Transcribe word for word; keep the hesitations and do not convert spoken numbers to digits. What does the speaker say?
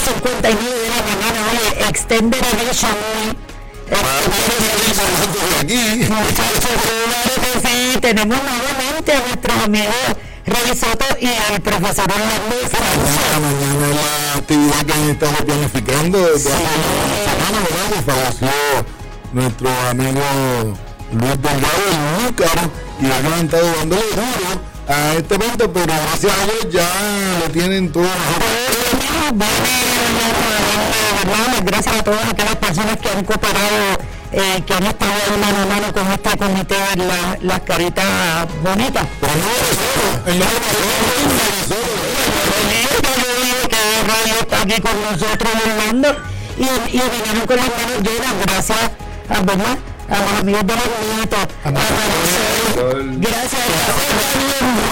cincuenta y nueve de la mañana, oye, Extended Edition hoy. Aquí. Muchachos, claro que sí, tenemos nuevamente a nuestros amigos Rey Soto y al profesor Orlando Esta mañana es la actividad que han estado planificando desde hace una semana, ¿verdad? Que falleció nuestro amigo Luis Delgado, el Núcaro, y ellos han estado dándole duro a este evento, pero gracias a Dios ya lo tienen todo. Gracias a todas aquellas personas que han cooperado, eh, que han estado mano a mano con este comité, la, las caritas bonitas. El que está aquí con nosotros, Orlando, y, y venimos con las manos llenas, gracias a, ¿verdad?, a los amigos de los nietos, a Marcel, gracias a